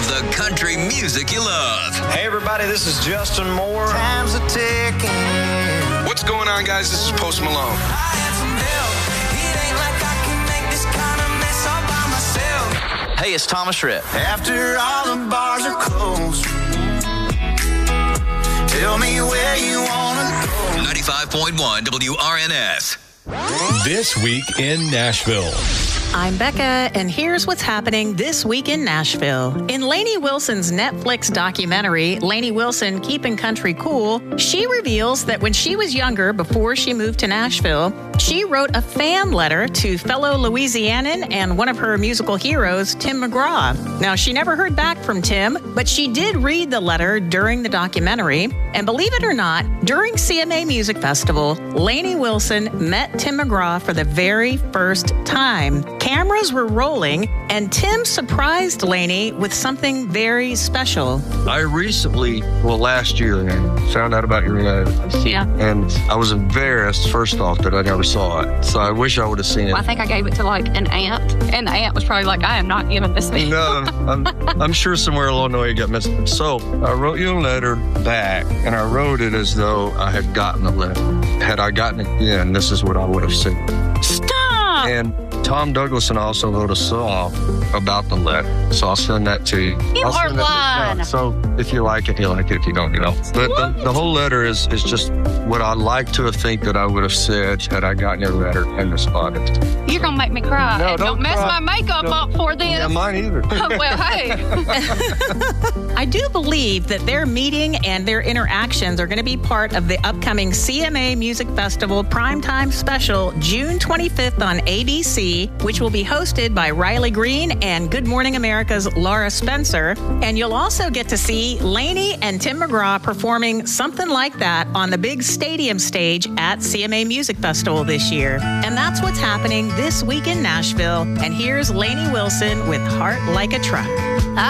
the country music you love. Hey everybody, this is Justin Moore. Time's a ticking. What's going on, guys? This is Post Malone. I had some help. It ain't like I can make this kind of mess all by myself. Hey, it's Thomas Rhett. After all the bars are closed, tell me where you wanna go. 95.1 WRNS. This Week in Nashville. I'm Becca, and here's what's happening this week in Nashville. In Lainey Wilson's Netflix documentary, Lainey Wilson, Keeping Country Cool, she reveals that when she was younger, before she moved to Nashville, she wrote a fan letter to fellow Louisianan and one of her musical heroes, Tim McGraw. Now, she never heard back from Tim, but she did read the letter during the documentary. And believe it or not, during CMA Music Festival, Lainey Wilson met Tim McGraw for the very first time. Cameras were rolling, and Tim surprised Lainey with something very special. I recently, last year, found out about your letter. Yeah. And I was embarrassed, first off, that I never saw it. So I wish I would have seen it. Well, I think I gave it to like an aunt, and the aunt was probably like, I am not giving this thing. No, I'm sure somewhere along the way it got missed. So I wrote you a letter back, and I wrote it as though I had gotten a letter. Had I gotten it again, this is what I would have said. Stop! And Tom Douglason also wrote a song about the letter, so I'll send that to you. You are lying. So if you like it, you like it. If you don't, you don't. But the whole letter is just what I'd like to think that I would have said had I gotten your letter and responded. You're going to make me cry. No, And don't mess cry. my makeup up for this. Yeah, mine either. Well, hey. I do believe that their meeting and their interactions are going to be part of the upcoming CMA Music Festival Primetime Special, June 25th on ABC, which will be hosted by Riley Green and Good Morning America's Laura Spencer. And you'll also get to see Lainey and Tim McGraw performing something like that on the big stadium stage at CMA Music Festival this year. And that's what's happening this week in Nashville. And here's Lainey Wilson with Heart Like a Truck.